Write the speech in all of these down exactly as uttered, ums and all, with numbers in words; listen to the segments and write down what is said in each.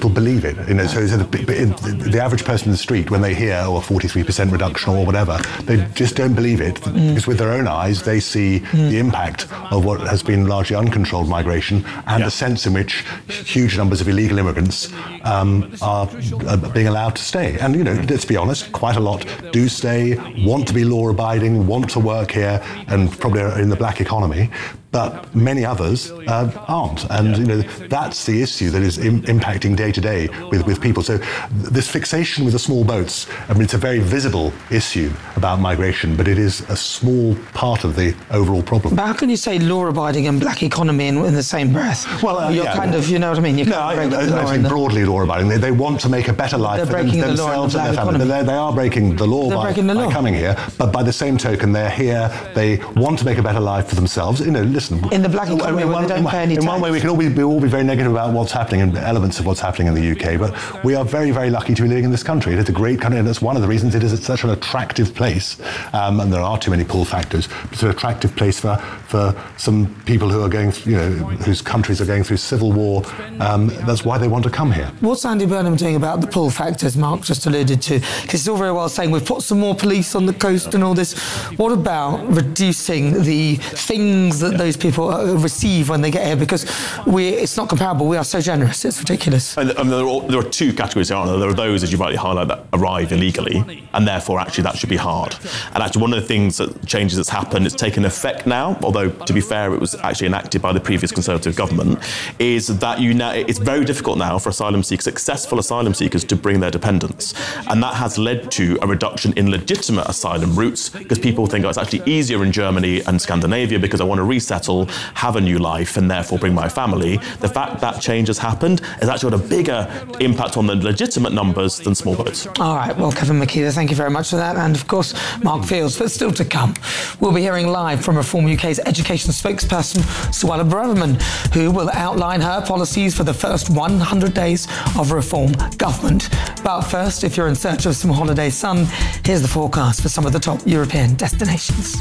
people believe it. You know, so, so the, the average person in the street, when they hear, oh, a forty-three percent reduction or whatever, they just don't believe it, mm. because with their own eyes, they see mm. the impact of what has been largely uncontrolled migration and yeah. the sense in which huge numbers of illegal immigrants um, are, are being allowed to stay. And, you know, let's be honest, quite a lot do stay, want to be law-abiding, want to work here, and probably are in the black economy. But many others uh, aren't. And, yeah. you know, that's the issue that is im- impacting day to day with, with people. So this fixation with the small boats, I mean, it's a very visible issue about migration, but it is a small part of the overall problem. But how can you say law-abiding and black economy in, in the same breath? Well, uh, You're yeah, kind of, you know what I mean? You're no, I, I, I think broadly law-abiding. They, they want to make a better life for them, themselves the and their family. They, they are breaking the law, by, breaking the law by coming here, but by the same token, they're here, they want to make a better life for themselves. You know, listen, in the black economy, in, one, they don't pay any in tax. one way, we can all be, we all be very negative about what's happening and elements of what's happening in the U K, but we are very, very lucky to be living in this country. It is a great country, and that's one of the reasons it is such an attractive place. Um, and there are too many pull factors. It's an attractive place for for some people who are going, you know, whose countries are going through civil war. Um, that's why they want to come here. What's Andy Burnham doing about the pull factors Mark just alluded to? Because it's all very well saying we've put some more police on the coast and all this. What about reducing the things that those people receive when they get here? Because we, it's not comparable. We are so generous. It's ridiculous. And, and there, are, there are two categories, aren't there? There are those, as you rightly highlight, that arrive illegally, and therefore actually that should be hard. And actually one of the things that changes that's happened, it's taken effect now, although to be fair, it was actually enacted by the previous Conservative government, is that you now, it's very difficult now for asylum seekers, successful asylum seekers, to bring their dependents. And that has led to a reduction in legitimate asylum routes, because people think, oh, it's actually easier in Germany and Scandinavia because I want to resettle, have a new life, and therefore bring my family. The fact that change has happened has actually got a bigger impact on the legitimate numbers than small boats. All right, well, Kevin McKeither, thank you very much for that. And of course, Mark Fields. But still to come, we'll be hearing live from Reform U K's education spokesperson, Suella Braverman, who will outline her policies for the first one hundred days of Reform government. But first, if you're in search of some holiday sun, here's the forecast for some of the top European destinations.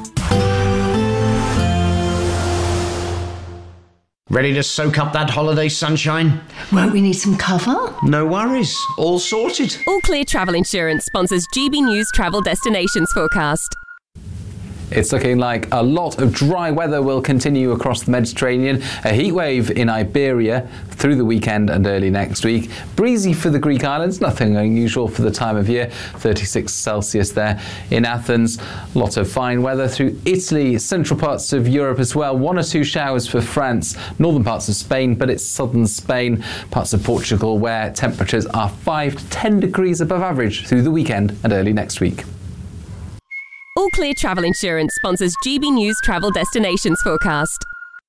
Ready to soak up that holiday sunshine? Won't we need some cover? No worries, all sorted. All Clear Travel Insurance sponsors G B News Travel Destinations Forecast. It's looking like a lot of dry weather will continue across the Mediterranean. A heat wave in Iberia through the weekend and early next week. Breezy for the Greek islands, nothing unusual for the time of year. thirty-six Celsius there in Athens. A lot of fine weather through Italy, central parts of Europe as well. One or two showers for France, northern parts of Spain, but it's southern Spain, parts of Portugal where temperatures are five to ten degrees above average through the weekend and early next week. All Clear Travel Insurance sponsors G B News Travel Destinations Forecast.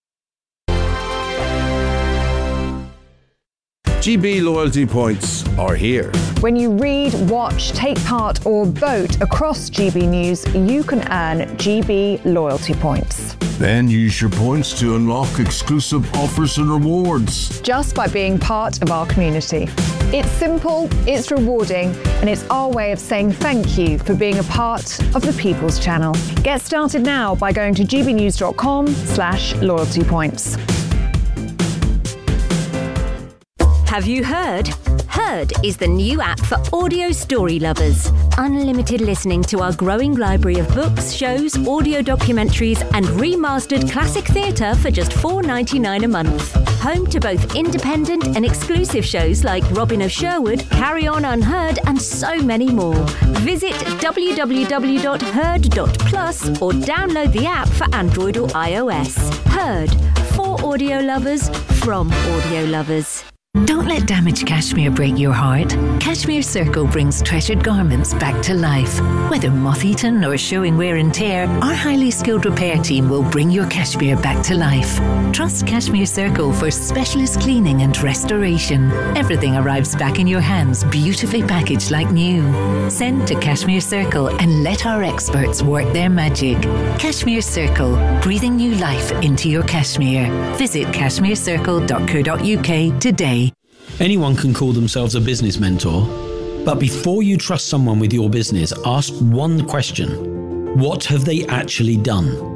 G B loyalty points are here. When you read, watch, take part or vote across G B News, you can earn G B loyalty points. Then use your points to unlock exclusive offers and rewards. Just by being part of our community. It's simple, it's rewarding, and it's our way of saying thank you for being a part of the People's Channel. Get started now by going to gbnews.com slash loyalty points. Have you heard? Heard is the new app for audio story lovers. Unlimited listening to our growing library of books, shows, audio documentaries and remastered classic theatre for just four dollars ninety-nine a month. Home to both independent and exclusive shows like Robin of Sherwood, Carry On Unheard and so many more. Visit w w w dot heard dot plus or download the app for Android or iOS. Heard, for audio lovers, from audio lovers. Don't let damaged cashmere break your heart. Cashmere Circle brings treasured garments back to life. Whether moth-eaten or showing wear and tear, our highly skilled repair team will bring your cashmere back to life. Trust Cashmere Circle for specialist cleaning and restoration. Everything arrives back in your hands, beautifully packaged like new. Send to Cashmere Circle and let our experts work their magic. Cashmere Circle, breathing new life into your cashmere. Visit cashmere circle dot co dot u k today. Anyone can call themselves a business mentor, but before you trust someone with your business, ask one question. What have they actually done?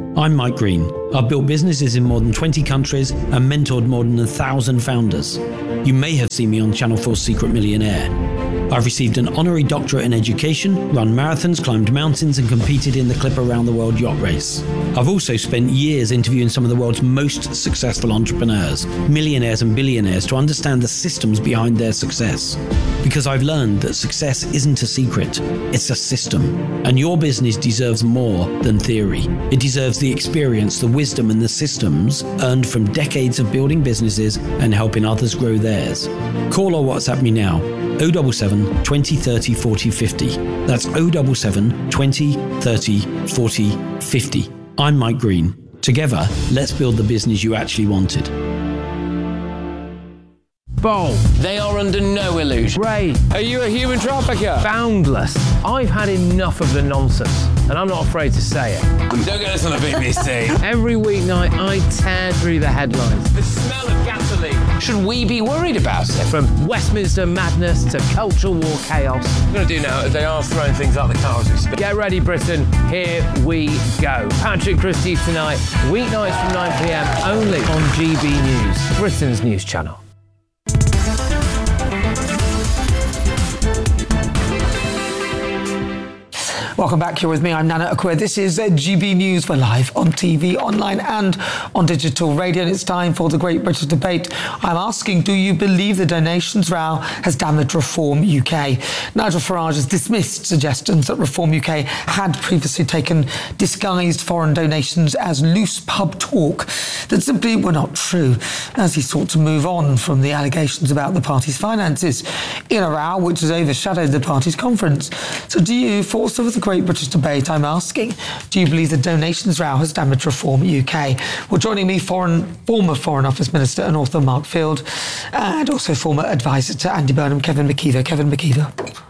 I'm Mike Green. I've built businesses in more than twenty countries and mentored more than a thousand founders. You may have seen me on Channel four's Secret Millionaire. I've received an honorary doctorate in education, run marathons, climbed mountains, and competed in the Clipper Round the World yacht race. I've also spent years interviewing some of the world's most successful entrepreneurs, millionaires and billionaires, to understand the systems behind their success. Because I've learned that success isn't a secret, it's a system. And your business deserves more than theory. It deserves the experience, the wisdom, and the systems earned from decades of building businesses and helping others grow theirs. Call or WhatsApp me now. oh seven seven, twenty, thirty, forty, fifty. That's oh seven seven, twenty, thirty, forty, fifty. I'm Mike Green. Together, let's build the business you actually wanted. Bold. They are under no illusion. Ray, are you a human trafficker? Boundless. I've had enough of the nonsense, and I'm not afraid to say it. Don't get us on the B B C. Every weeknight, I tear through the headlines. The smell of gasoline. Should we be worried about it? From Westminster madness to cultural war chaos. What I'm going to do now is they are throwing things out the car as we speak. Get ready, Britain. Here we go. Patrick Christie tonight, weeknights from nine p m, only on G B News, Britain's news channel. Welcome back. You're with me. I'm Nana Akua. This is uh, G B News. We're live on T V, online and on digital radio. And it's time for the Great British Debate. I'm asking, do you believe the donations row has damaged Reform U K? Nigel Farage has dismissed suggestions that Reform U K had previously taken disguised foreign donations as loose pub talk that simply were not true, as he sought to move on from the allegations about the party's finances in a row which has overshadowed the party's conference. So do you, forced over the Great British Debate, I'm asking, do you believe the donations row has damaged Reform U K? Well, joining me, foreign, former Foreign Office Minister and author Mark Field, and also former advisor to Andy Burnham, Kevin McKeever. Kevin McKeever.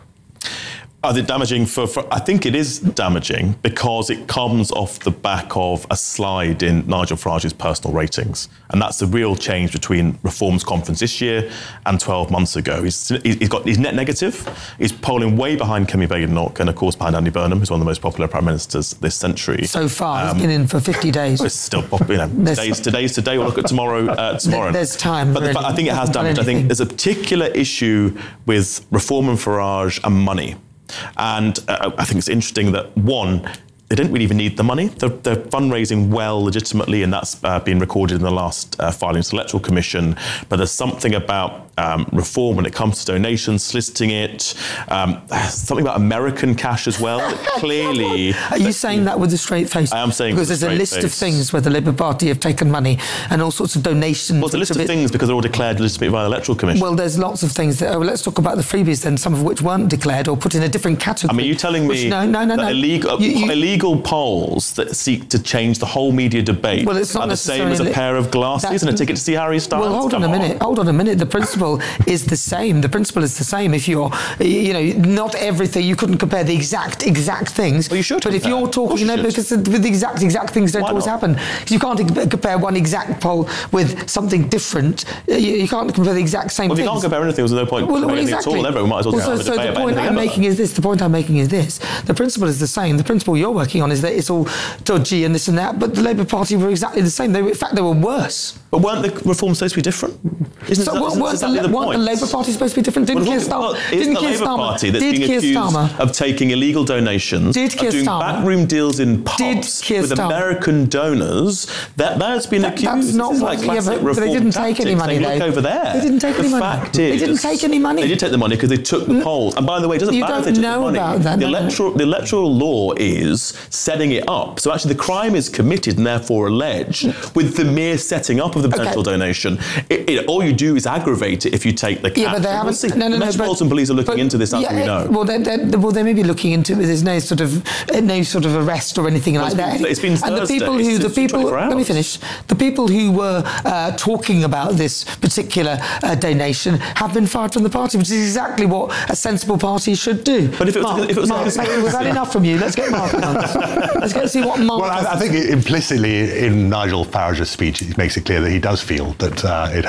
Are they damaging for, for, I think it is damaging because it comes off the back of a slide in Nigel Farage's personal ratings. And that's the real change between Reform's conference this year and twelve months ago. He's, he's got, he's net negative. He's polling way behind Kemi Badenoch and, of course, behind Andy Burnham, who's one of the most popular prime ministers this century. So far, um, he's been in for fifty days. It's still popular. You know, today's, today's today. We'll look at tomorrow. Uh, tomorrow. There's time. But really. the, I think it has damage. I think there's a particular issue with Reform and Farage and money. And uh, I think it's interesting that, one, they didn't really even need the money. They're, they're fundraising well, legitimately, and that's uh, been recorded in the last uh, filings to the Electoral Commission. But there's something about um, Reform when it comes to donations, soliciting it, um, something about American cash as well. Clearly... Are you saying that with a straight face? I am saying Because there's a list face. of things where the Labour Party have taken money and all sorts of donations. Well, it's a list of bit... things because they're all declared legitimate by the Electoral Commission. Well, there's lots of things. That, oh, let's talk about the freebies then, some of which weren't declared or put in a different category. I mean, you're telling me which, no, no, no, that no. illegal... You, you, illegal polls that seek to change the whole media debate well, it's not are the same as a pair of glasses and a ticket to see Harry Styles. Well, hold on a minute. On. Hold on a minute. The principle is the same. The principle is the same. If you're, you know, not everything, you couldn't compare the exact, exact things. Well, you should. But if you're talking, you know, because the, the exact, exact things don't Why always not? happen. You can't compare one exact poll with something different. You, you can't compare the exact same well, things. Well, if you can't compare anything, there's no point well, well, anything exactly. at all. Everyone might as well, well have so, a so debate the point about I'm anything making is this. The point I'm making is this. The principle is the same. The principle you're working on is that it's all dodgy and this and that, but the Labour Party were exactly the same. They were, in fact, they were worse. But weren't the reforms supposed to be different? Isn't so that, weren't, isn't exactly the, the, weren't point? the Labour Party supposed to be different? Didn't well, Keir Starmer... Well, didn't isn't the Keir Labour Starmer, Party that's did being Keir accused Starmer, of taking illegal donations, did Keir of doing Starmer, backroom deals in pubs with Starmer, American donors? That, that's been that, accused. That's not this what... is like Yeah, but, reform they didn't tactics. take any money, They though. look over there. They didn't take the any money. Fact they is, didn't take any money. They did take the money because they took the polls. And by the way, it doesn't you matter if they don't took know the money. about that. The no. electoral, the electoral law is setting it up. So actually the crime is committed and therefore alleged with the mere setting up of the potential okay. donation. It, it, all you do is aggravate it if you take the cash. Yeah, but they haven't... See, No, no, the no, Metropolitan but, Police are looking but, into this, as yeah, we know. Well, they're, they're, well, they may be looking into it. There's no sort of no sort of arrest or anything well, like it's that. Been, it's been and Thursday. the people who... It's, the it's people... Let me hours. finish. The people who were uh, talking about this particular uh, donation have been fired from the party, which is exactly what a sensible party should do. But if it was... Mark, if it was Mark, like was that enough from you? Let's get Mark on. Let's get to see what Mark... Well, I, I think implicitly in Nigel Farage's speech, it makes it clear that he does feel that uh, it has done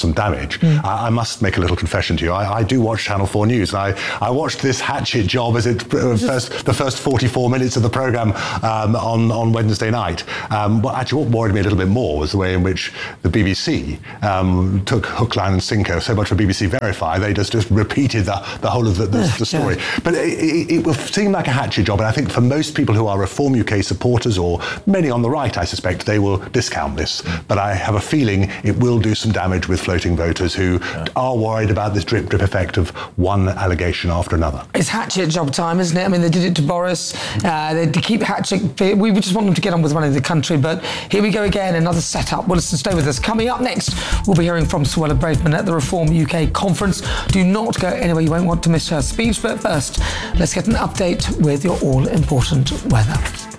some damage. Mm. I, I must make a little confession to you. I, I do watch Channel four News, and I, I watched this hatchet job as it uh, first, the first forty-four minutes of the programme um, on, on Wednesday night. Um, but actually what worried me a little bit more was the way in which the B B C um, took hook, line and sinker. So much for B B C Verify, they just, just repeated the, the whole of the, the, the story. Yeah. But it, it, it will seem like a hatchet job, and I think for most people who are Reform U K supporters, or many on the right, I suspect, they will discount this. But I have a feeling it will do some damage with floating voters who yeah. are worried about this drip drip effect of one allegation after another. It's hatchet job time, isn't it? I mean, they did it to Boris. Uh, they keep hatchet. We just want them to get on with running the country, but here we go again, another setup. Well, listen, stay with us. Coming up next, we'll be hearing from Suella Braverman at the Reform U K conference. Do not go anywhere. You won't want to miss her speech. But first, let's get an update with your all-important weather.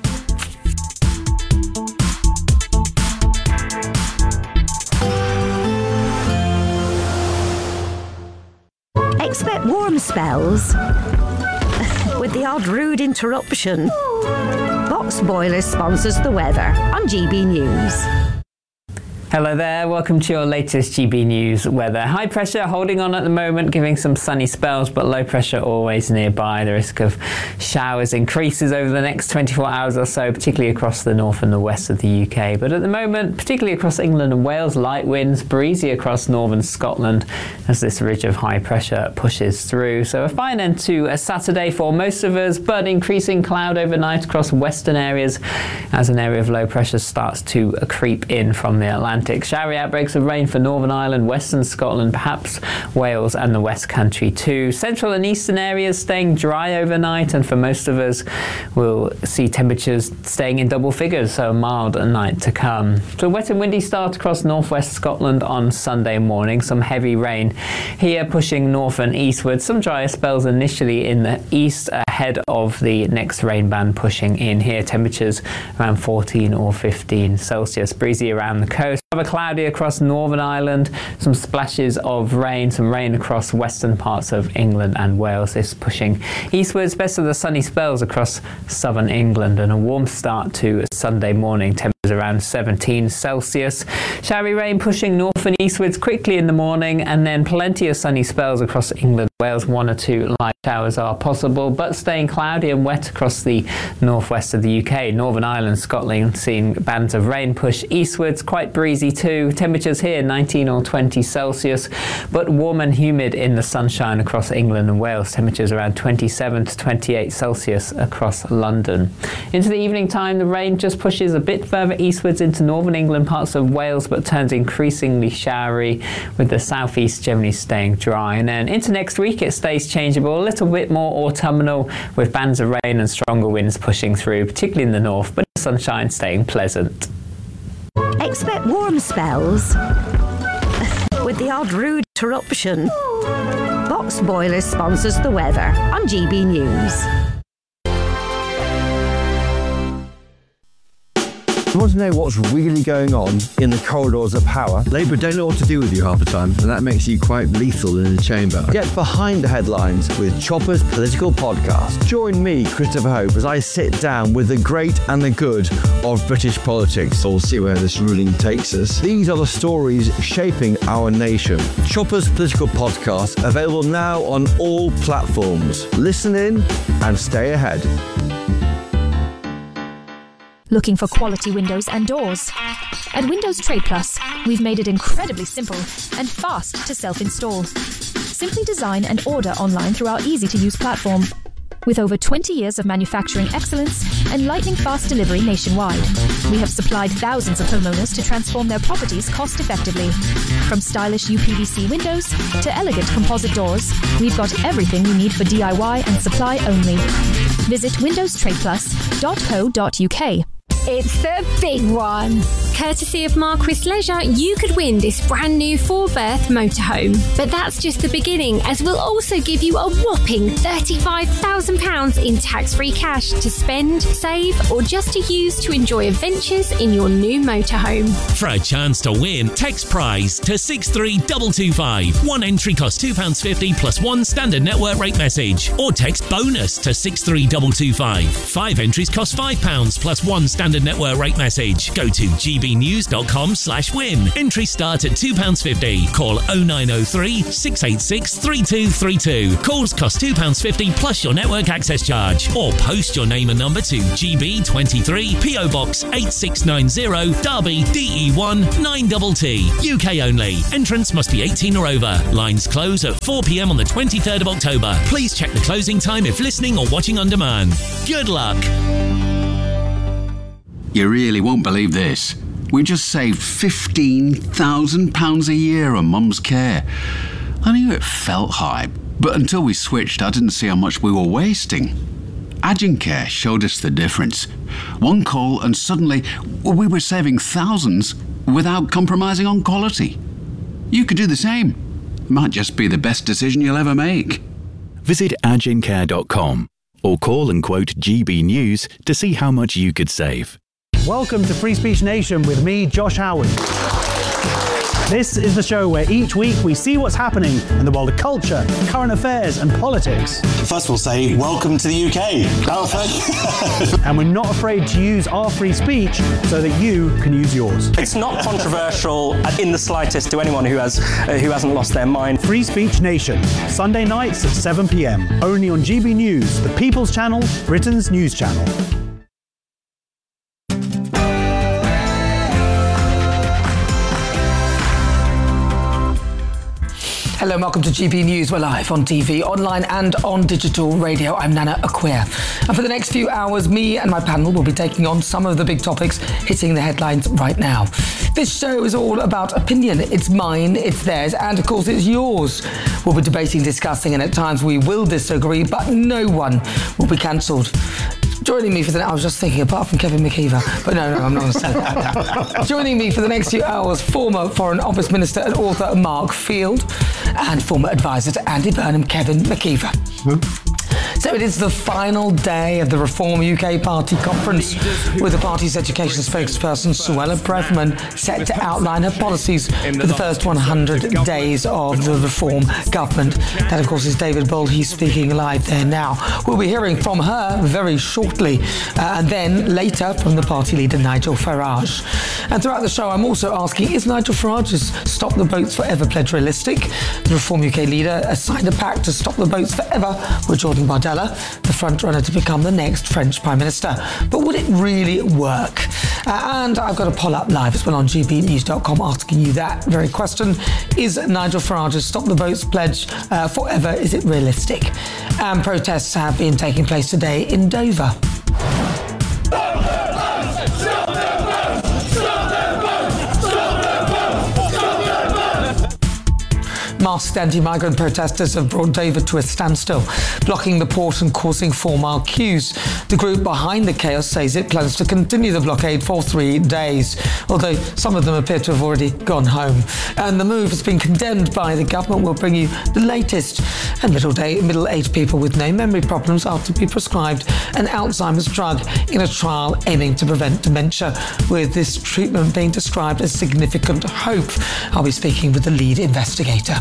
Expect warm spells with the odd rude interruption. Box Boilers sponsors the weather on G B News. Hello there, welcome to your latest G B News weather. High pressure holding on at the moment, giving some sunny spells, but low pressure always nearby. The risk of showers increases over the next twenty-four hours or so, particularly across the north and the west of the U K. But at the moment, particularly across England and Wales, light winds, breezy across northern Scotland as this ridge of high pressure pushes through. So a fine end to a Saturday for most of us, but increasing cloud overnight across western areas as an area of low pressure starts to creep in from the Atlantic. Showery outbreaks of rain for Northern Ireland, Western Scotland, perhaps Wales and the West Country too. Central and eastern areas staying dry overnight, and for most of us we'll see temperatures staying in double figures, so a mild night to come. So a wet and windy start across northwest Scotland on Sunday morning. Some heavy rain here pushing north and eastward. Some drier spells initially in the east ahead of the next rain band pushing in here. Temperatures around fourteen or fifteen Celsius. Breezy around the coast. Rather cloudy across Northern Ireland, some splashes of rain, some rain across western parts of England and Wales. This pushing eastwards, best of the sunny spells across southern England, and a warm start to Sunday morning. Temperatures around seventeen Celsius. Showery rain pushing north and eastwards quickly in the morning, and then plenty of sunny spells across England, Wales. One or two light showers are possible, but staying cloudy and wet across the northwest of the U K. Northern Ireland, Scotland seeing bands of rain push eastwards, quite breezy too. Temperatures here nineteen or twenty Celsius, but warm and humid in the sunshine across England and Wales. Temperatures around twenty-seven to twenty-eight Celsius across London. Into the evening time, the rain just pushes a bit further eastwards into northern England, parts of Wales, but turns increasingly showery, with the southeast generally staying dry. And then into next week, it stays changeable, a little bit more autumnal, with bands of rain and stronger winds pushing through, particularly in the north, but the sunshine staying pleasant. Expect warm spells with the odd rude interruption. Box Boilers sponsors the weather on G B News. You want to know what's really going on in the corridors of power? Labour don't know what to do with you half the time, and that makes you quite lethal in the chamber. Get behind the headlines with Chopper's Political Podcast. Join me, Christopher Hope, as I sit down with the great and the good of British politics. We'll see where this ruling takes us. These are the stories shaping our nation. Chopper's Political Podcast, available now on all platforms. Listen in and stay ahead. Looking for quality windows and doors? At Windows Trade Plus, we've made it incredibly simple and fast to self-install. Simply design and order online through our easy-to-use platform. With over twenty years of manufacturing excellence and lightning-fast delivery nationwide, we have supplied thousands of homeowners to transform their properties cost-effectively. From stylish U P V C windows to elegant composite doors, we've got everything you need for D I Y and supply only. Visit windows trade plus dot co dot U K. It's the big one. Courtesy of Marquis Leisure, you could win this brand new four-berth motorhome. But that's just the beginning, as we'll also give you a whopping thirty-five thousand pounds in tax-free cash to spend, save, or just to use to enjoy adventures in your new motorhome. For a chance to win, text prize to six three two two five. One entry costs two pounds fifty plus one standard network rate message. Or text bonus to six three two two five. Five entries cost five pounds plus one standard network rate message. Go to G B gbnews.com slash win. Entry start at two pounds fifty. Call oh nine oh three, six eight six, three two three two. Calls cost two pounds fifty plus your network access charge. Or post your name and number to G B twenty-three, P O Box eight six nine zero, Derby, D E one nine T T. U K only. Entrance must be eighteen or over. Lines close at four p m on the twenty-third of October. Please check the closing time if listening or watching on demand. Good luck. You really won't believe this. We just saved fifteen thousand pounds a year on Mum's care. I knew it felt high, but until we switched, I didn't see how much we were wasting. Agencare showed us the difference. One call and suddenly we were saving thousands without compromising on quality. You could do the same. Might just be the best decision you'll ever make. Visit agencare dot com or call and quote G B News to see how much you could save. Welcome to Free Speech Nation with me, Josh Howard. This is the show where each week we see what's happening in the world of culture, current affairs and politics. First we'll say, welcome to the U K. And we're not afraid to use our free speech so that you can use yours. It's not controversial in the slightest to anyone who, has, uh, who hasn't lost their mind. Free Speech Nation, Sunday nights at seven p m, only on G B News, the People's Channel, Britain's news channel. Hello and welcome to G B News. We're live on T V, online and on digital radio. I'm Nana Acquia. And for the next few hours, me and my panel will be taking on some of the big topics hitting the headlines right now. This show is all about opinion. It's mine, it's theirs, and of course it's yours. We'll be debating, discussing, and at times we will disagree, but no one will be cancelled. Joining me for the... I was just thinking, apart from Kevin McKeever, but no, no, I'm not going to say that. No. Joining me for the next few hours, former Foreign Office Minister and author Mark Field and former advisor to Andy Burnham, Kevin McKeever. Hmm? So it is the final day of the Reform U K Party conference, with the party's education spokesperson Suella Braverman set to outline her policies for the first one hundred days of the Reform government. That, of course, is David Bold. He's speaking live there now. We'll be hearing from her very shortly, uh, and then later from the party leader Nigel Farage. And throughout the show, I'm also asking, is Nigel Farage's Stop the Boats Forever pledge realistic? The Reform U K leader has signed a pact to stop the boats forever with Jordan Bardella, the front-runner to become the next French Prime Minister. But would it really work? Uh, and I've got a poll up live as well on G B news dot com asking you that very question. Is Nigel Farage's Stop the Boats pledge uh, forever, is it realistic? And protests have been taking place today in Dover. Masked anti-migrant protesters have brought Dover to a standstill, blocking the port and causing four-mile queues. The group behind the chaos says it plans to continue the blockade for three days, although some of them appear to have already gone home. And the move has been condemned by the government. We'll bring you the latest. And middle-day, middle-aged people with no memory problems are to be prescribed an Alzheimer's drug in a trial aiming to prevent dementia, with this treatment being described as significant hope. I'll be speaking with the lead investigator.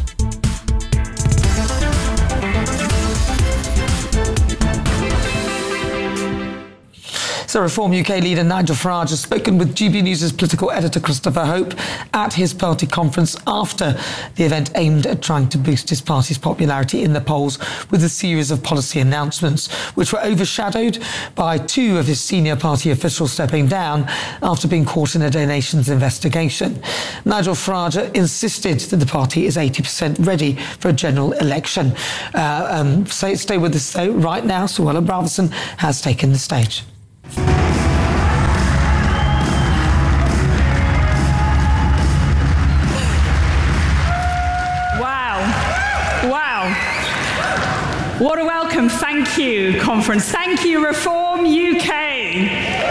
So Reform U K leader Nigel Farage has spoken with G B News' political editor Christopher Hope at his party conference after the event aimed at trying to boost his party's popularity in the polls with a series of policy announcements, which were overshadowed by two of his senior party officials stepping down after being caught in a donations investigation. Nigel Farage insisted that the party is eighty percent ready for a general election. Uh, um, so stay with us though. Right now, Suella Braverman has taken the stage. What a welcome. Thank you, conference. Thank you, Reform U K.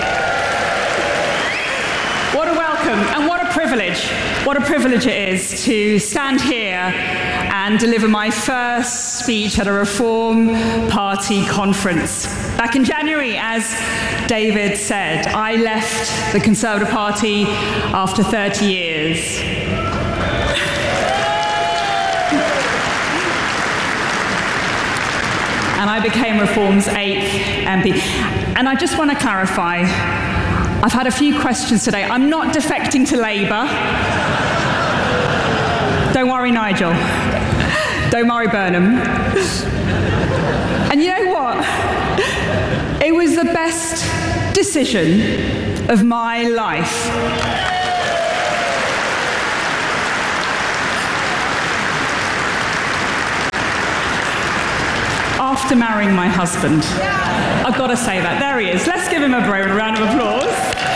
What a welcome and what a privilege. What a privilege it is to stand here and deliver my first speech at a Reform Party conference. Back in January, as David said, I left the Conservative Party after thirty years. And I became Reform's eighth M P. And I just want to clarify, I've had a few questions today. I'm not defecting to Labour. Don't worry, Nigel. Don't worry, Burnham. And you know what? It was the best decision of my life. After marrying my husband. I've got to say that. There he is. Let's give him a round of applause.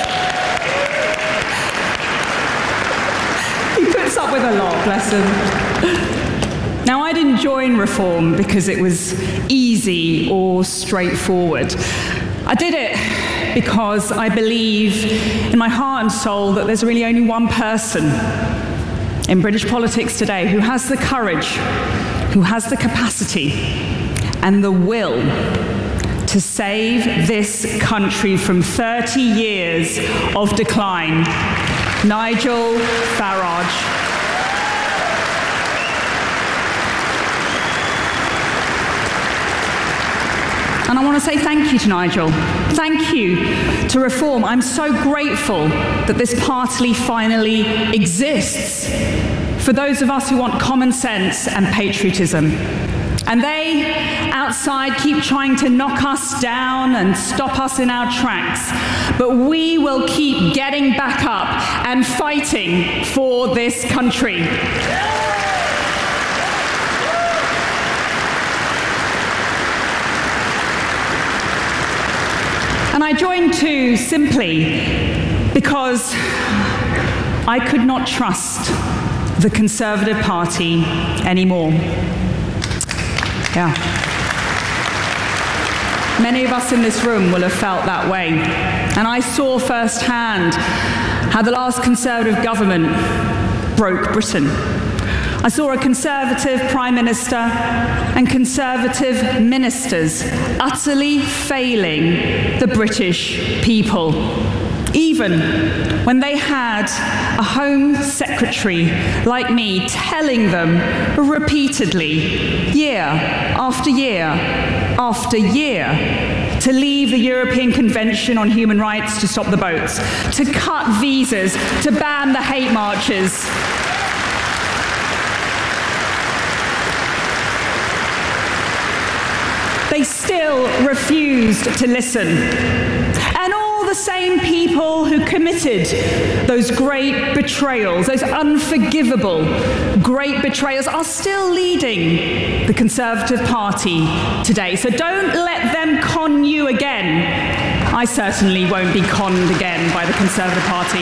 He puts up with a lot, bless him. Now, I didn't join Reform because it was easy or straightforward. I did it because I believe in my heart and soul that there's really only one person in British politics today who has the courage, who has the capacity, and the will to save this country from thirty years of decline. Nigel Farage. And I want to say thank you to Nigel. Thank you to Reform. I'm so grateful that this party finally exists for those of us who want common sense and patriotism. And they, outside, keep trying to knock us down and stop us in our tracks. But we will keep getting back up and fighting for this country. And I joined too simply because I could not trust the Conservative Party anymore. Yeah. Many of us in this room will have felt that way. And I saw firsthand how the last Conservative government broke Britain. I saw a Conservative Prime Minister and Conservative ministers utterly failing the British people. Even when they had a Home Secretary like me telling them repeatedly, year after year after year, to leave the European Convention on Human Rights to stop the boats, to cut visas, to ban the hate marches. They still refused to listen. And all the same people who committed those great betrayals, those unforgivable great betrayals, are still leading the Conservative Party today. So don't let them con you again. I certainly won't be conned again by the Conservative Party.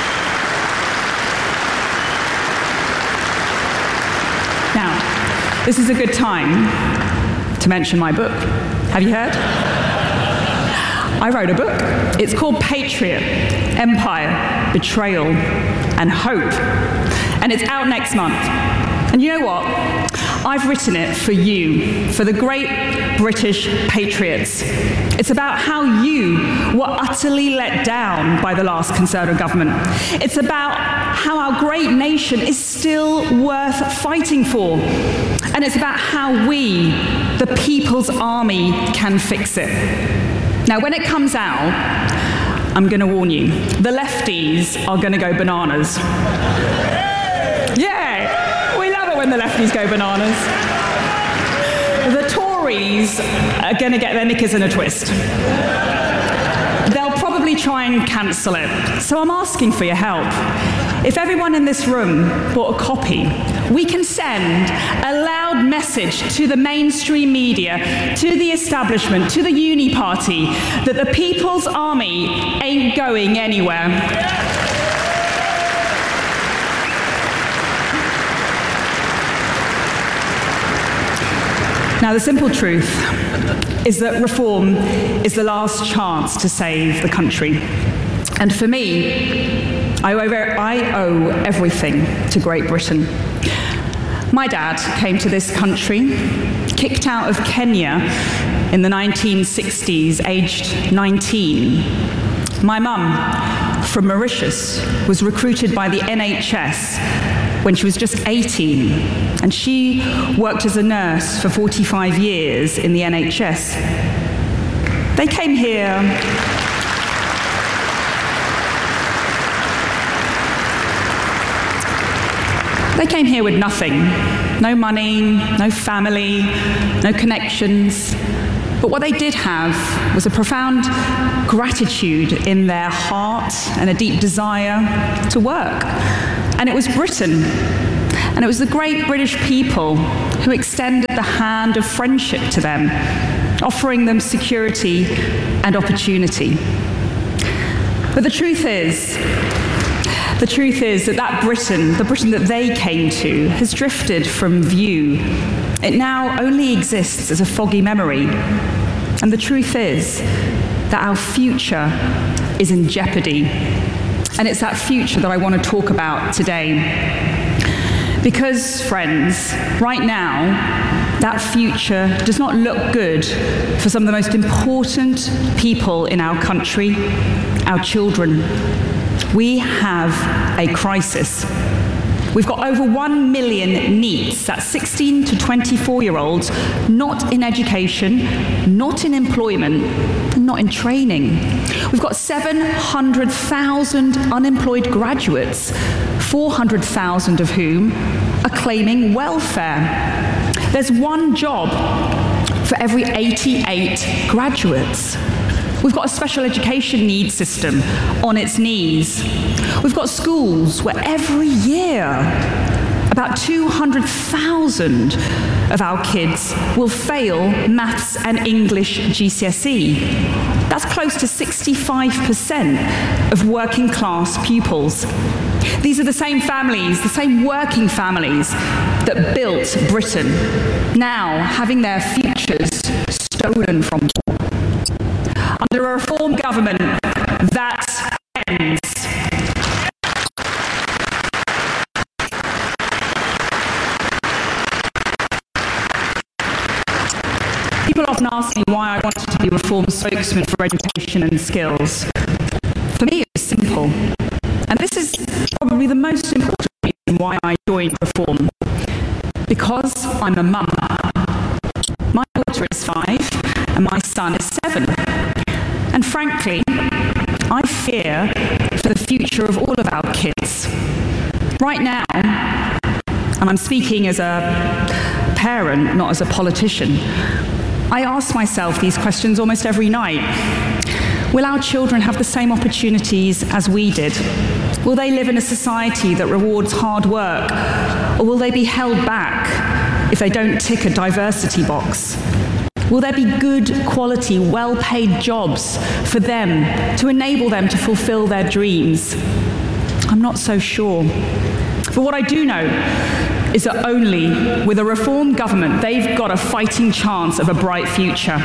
Now, this is a good time to mention my book. Have you heard? I wrote a book. It's called Patriot, Empire, Betrayal, and Hope. And it's out next month. And you know what? I've written it for you, for the great British patriots. It's about how you were utterly let down by the last Conservative government. It's about how our great nation is still worth fighting for. And it's about how we, the People's Army, can fix it. Now, when it comes out, I'm going to warn you, the lefties are going to go bananas. Yeah, we love it when the lefties go bananas. The Tories are going to get their knickers in a twist. They'll probably try and cancel it. So I'm asking for your help. If everyone in this room bought a copy, we can send a loud message to the mainstream media, to the establishment, to the uni party, that the People's Army ain't going anywhere. Now, the simple truth is that Reform is the last chance to save the country. And for me, I owe, I owe everything to Great Britain. My dad came to this country, kicked out of Kenya in the nineteen sixties, aged nineteen. My mum, from Mauritius, was recruited by the N H S when she was just eighteen, and she worked as a nurse for forty-five years in the N H S. They came here They came here with nothing. No money, no family, no connections. But what they did have was a profound gratitude in their heart and a deep desire to work. And it was Britain. And it was the great British people who extended the hand of friendship to them, offering them security and opportunity. But the truth is, the truth is that that Britain, the Britain that they came to, has drifted from view. It now only exists as a foggy memory. And the truth is that our future is in jeopardy. And it's that future that I want to talk about today. Because, friends, right now, that future does not look good for some of the most important people in our country, our children. We have a crisis. We've got over one million NEETs, that's sixteen to twenty-four-year-olds, not in education, not in employment, and not in training. We've got seven hundred thousand unemployed graduates, four hundred thousand of whom are claiming welfare. There's one job for every eighty-eight graduates. We've got a special education needs system on its knees. We've got schools where every year about two hundred thousand of our kids will fail maths and English G C S E. That's close to sixty-five percent of working class pupils. These are the same families, the same working families that built Britain, now having their futures stolen from them. Under a Reform government, that ends. People often ask me why I wanted to be Reform spokesman for education and skills. For me, it was simple. And this is probably the most important reason why I joined Reform. Because I'm a mum. My daughter is five and my son is seven. And frankly, I fear for the future of all of our kids. Right now, and I'm speaking as a parent, not as a politician, I ask myself these questions almost every night. Will our children have the same opportunities as we did? Will they live in a society that rewards hard work? Or will they be held back if they don't tick a diversity box? Will there be good quality, well-paid jobs for them to enable them to fulfill their dreams? I'm not so sure. But what I do know is that only with a Reform government, they've got a fighting chance of a bright future.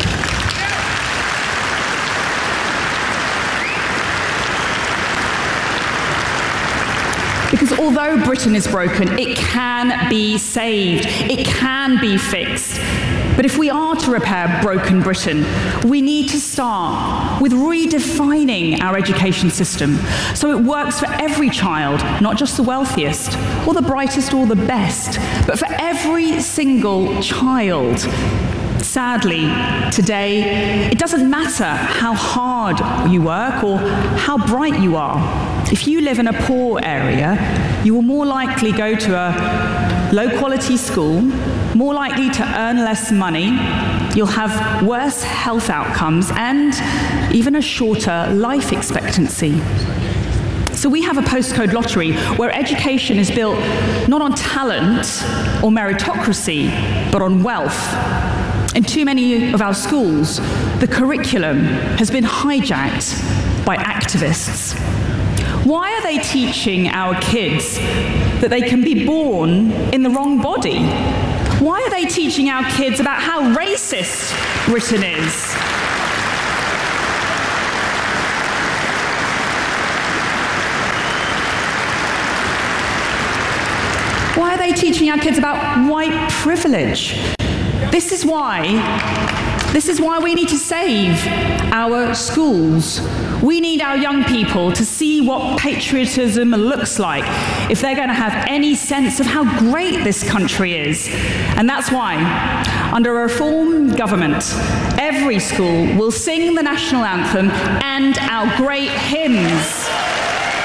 Because although Britain is broken, it can be saved, it can be fixed. But if we are to repair broken Britain, we need to start with redefining our education system so it works for every child, not just the wealthiest, or the brightest, or the best, but for every single child. Sadly, today, it doesn't matter how hard you work or how bright you are. If you live in a poor area, you will more likely go to a low-quality school, more likely to earn less money, you'll have worse health outcomes, and even a shorter life expectancy. So we have a postcode lottery where education is built not on talent or meritocracy, but on wealth. In too many of our schools, the curriculum has been hijacked by activists. Why are they teaching our kids that they can be born in the wrong body? Why are they teaching our kids about how racist Britain is? Why are they teaching our kids about white privilege? This is why, this is why we need to save our schools. We need our young people to see what patriotism looks like if they're going to have any sense of how great this country is. And that's why, under a Reform government, every school will sing the national anthem and our great hymns.